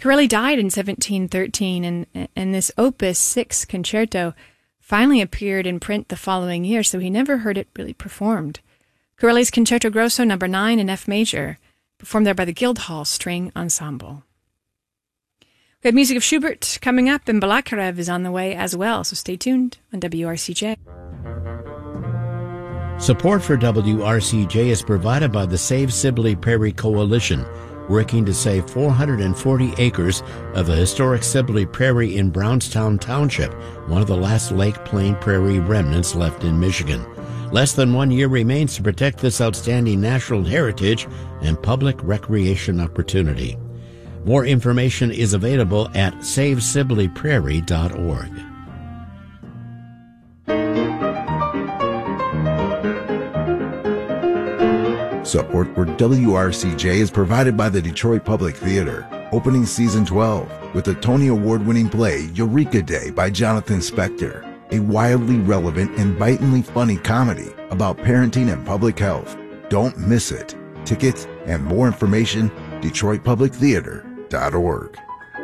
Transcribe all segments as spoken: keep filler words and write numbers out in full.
Corelli died in seventeen thirteen, and, and this Opus six concerto finally appeared in print the following year, so he never heard it really performed. Corelli's Concerto Grosso number nine in F major, performed there by the Guildhall String Ensemble. We have music of Schubert coming up, and Balakirev is on the way as well, so stay tuned on W R C J. Support for W R C J is provided by the Save Sibley Prairie Coalition, working to save four hundred forty acres of the historic Sibley Prairie in Brownstown Township, one of the last Lake Plain Prairie remnants left in Michigan. Less than one year remains to protect this outstanding natural heritage and public recreation opportunity. More information is available at save sibley prairie dot org. Support for W R C J is provided by the Detroit Public Theater, opening season twelve with the Tony Award-winning play Eureka Day by Jonathan Spector, a wildly relevant and bitingly funny comedy about parenting and public health. Don't miss it. Tickets and more information, detroit public theater dot org.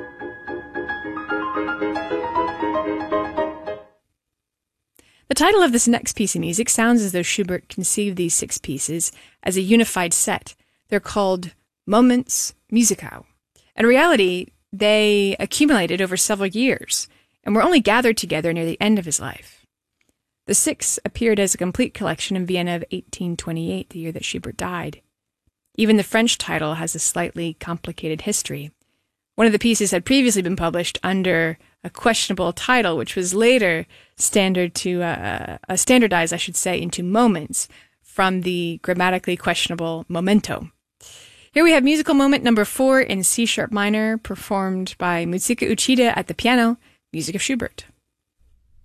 The title of this next piece of music sounds as though Schubert conceived these six pieces as a unified set. They're called Moments Musicaux. In reality, they accumulated over several years and were only gathered together near the end of his life. The six appeared as a complete collection in Vienna of eighteen twenty-eight, the year that Schubert died. Even the French title has a slightly complicated history. One of the pieces had previously been published under a questionable title, which was later standard to uh, uh, standardized, I should say, into moments from the grammatically questionable momento. Here we have musical moment number four in C sharp minor, performed by Mitsuko Uchida at the piano, music of Schubert.